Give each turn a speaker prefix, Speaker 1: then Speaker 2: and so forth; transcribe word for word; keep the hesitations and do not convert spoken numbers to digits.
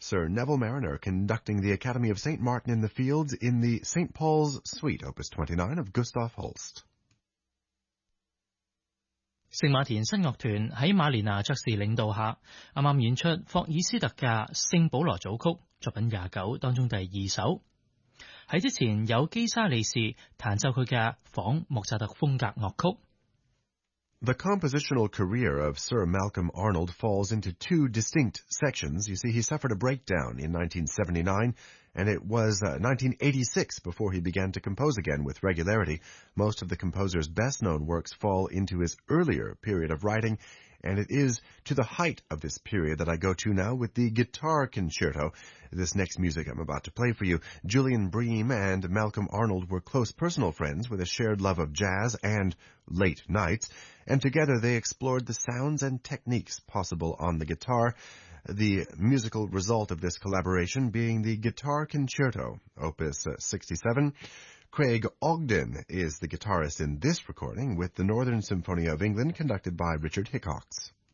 Speaker 1: Sir Neville Marriner conducting the Academy of Saint Martin in the Fields in the Saint Paul's Suite, Opus twenty-nine of Gustav Holst.
Speaker 2: 聖馬田新樂團喺馬連拿爵士領導下，啱啱演出霍爾斯特嘅聖保羅組曲作品廿九當中第二首。喺之前有基沙利士彈奏佢嘅仿莫扎特風格樂曲。
Speaker 1: The compositional career of Sir Malcolm Arnold falls into two distinct sections. You see, he suffered a breakdown in nineteen seventy-nine, and it was uh, nineteen eighty-six before he began to compose again with regularity. Most of the composer's best-known works fall into his earlier period of writing, and it is to the height of this period that I go to now with the Guitar Concerto. This next music I'm about to play for you. Julian Bream and Malcolm Arnold were close personal friends with a shared love of jazz and late nights, and together they explored the sounds and techniques possible on the guitar, the musical result of this collaboration being the Guitar Concerto, Opus sixty-seven. Craig Ogden is the guitarist in this recording with the Northern Symphony of England conducted by Richard Hickox.